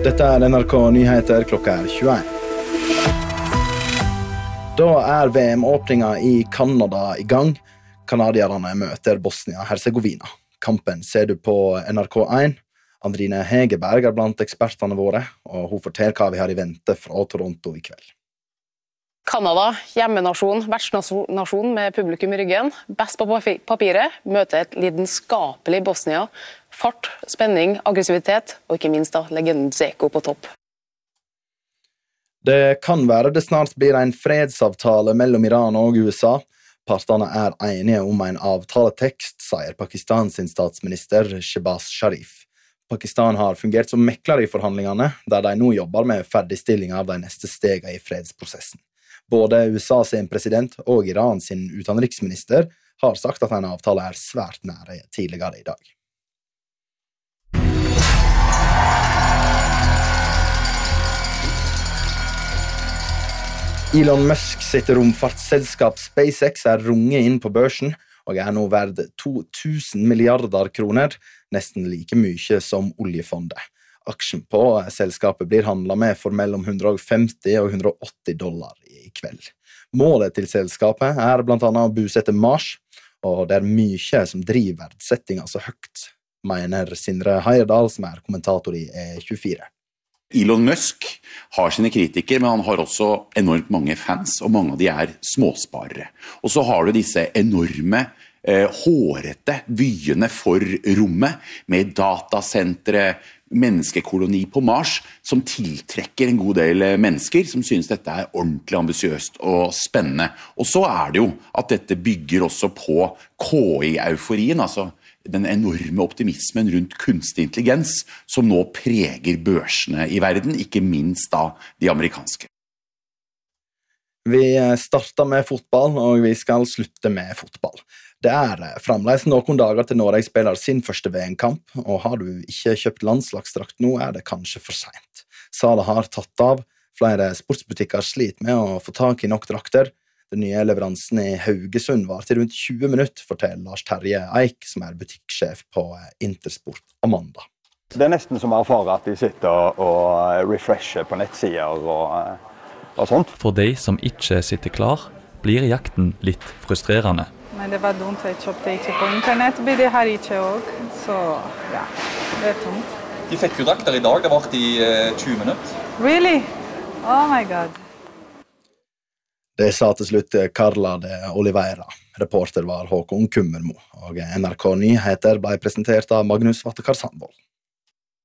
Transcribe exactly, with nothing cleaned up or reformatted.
Dette er N R K Nyheter, klokka er tjueen. Da er V M-åpninga i Kanada i gang. Kanadierne møter Bosnia-Herzegovina. Kampen ser du på N R K én. Andrine Hegerberg er blant ekspertene våre, og hun forteller hva vi har i vente fra Toronto i kveld. Kanada, hjemmenasjon, vertsnasjon med publikum i ryggen, best på papiret, møter et lidenskapelig Bosnia, fart, spenning, aggressivitet, og ikke minst da, legenden Dzeko på topp. Det kan være det snart blir en fredsavtale mellom Iran og U S A. Partene er enige om en avtaletekst, sier Pakistans statsminister Shehbaz Sharif. Pakistan har fungert som mekler i forhandlingene, der de nå jobber med ferdigstilling av de neste stegene i fredsprosessen. Både U S A sin president og Iran sin utenriksminister har sagt at en avtale er svært nære tidligere i dag. Elon Musk sitt romfartsselskap SpaceX er runget inn på børsen og er nå verd to tusen milliarder kroner, nesten like mye som oljefondet. Aksjen på selskapet blir handlet med for mellom hundre og femti og hundre og åtti dollar i kveld. Målet til selskapet er blant annet å bosette Mars, og det er mye som driver verdsettinga så høyt, mener Sindre Heierdal, som er kommentator i E tjuefire. Elon Musk har sine kritikere, men han har også enormt mange fans, og mange av de er småsparere. Og så har du disse enorme, eh, hårete vyene for rommet, med datasentre, menneskekoloni på Mars, som tiltrekker en god del mennesker, som synes dette er ordentlig ambisiøst og spennende. Og så er det jo at dette bygger også på K I-euforien, altså den enorme optimismen rundt kunstig intelligens, som nå preger børsene i verden, ikke minst da de amerikanske. Vi starter med fotball, og vi skal slutte med fotball. Det er fremdeles noen dager til Norge spiller sin første V M-kamp, og har du ikke kjøpt landslagsdrakt nå, er det kanskje for sent. Salet har tatt av, flere sportsbutikker sliter med å få tak i nok drakter. Den nye leveransen i Haugesund var til rundt tjue minutter, forteller Lars Terje Eik, som er butikksjef på Intersport Amanda. Det er nesten som å erfare at de sitter og refresher på nettsider og, og sånt. For de som ikke sitter klar, blir jakten litt frustrerende. Men det var dumt, jeg kjøpte ikke på internett, blir det her ikke også, så ja, det er tomt. De fikk jo drakter i dag, det var i tjue minutter. Really? Oh my god. Det sa til slutt Carla de Oliveira. Reporter var Håkon Kummermo, og N R K Nyheter ble presentert av Magnus Vattekar Sandvold.